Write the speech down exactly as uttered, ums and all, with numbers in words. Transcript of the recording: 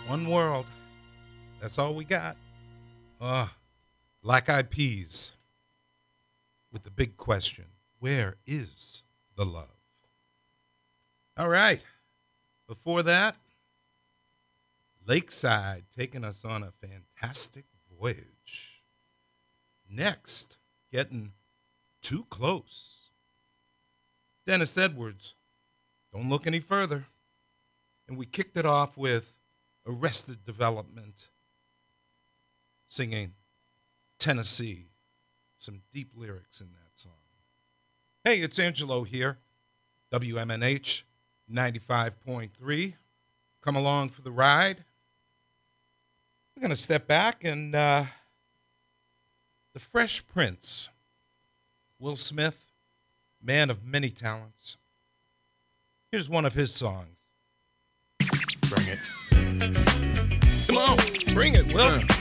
One world. That's all we got. Uh, Black Eyed Peas with the big question, where is the love? All right. Before that, Lakeside taking us on a fantastic voyage. Next, getting too close. Dennis Edwards, Don't Look Any Further. And we kicked it off with Arrested Development singing Tennessee. Some deep lyrics in that song. Hey, it's Angelo here. W M N H ninety-five point three. Come along for the ride. We're going to step back and uh, the Fresh Prince. Will Smith, man of many talents. Here's one of his songs. Bring it. Come on, bring it, Will.